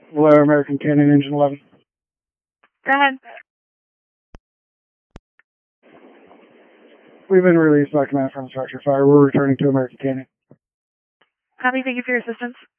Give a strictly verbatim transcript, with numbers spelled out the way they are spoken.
Valero American Canyon Engine eleven. Go ahead. We've been released by command from structure fire. We're returning to American Canyon. Copy, thank you for your assistance.